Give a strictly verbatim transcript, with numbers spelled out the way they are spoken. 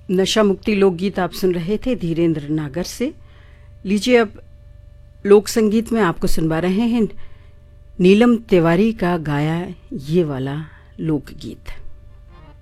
नशा मुक्ति लोकगीत आप सुन रहे थे धीरेन्द्र नागर से। लीजिए अब लोक संगीत में आपको सुनवा रहे हैं नीलम तिवारी का गाया ये वाला लोकगीत।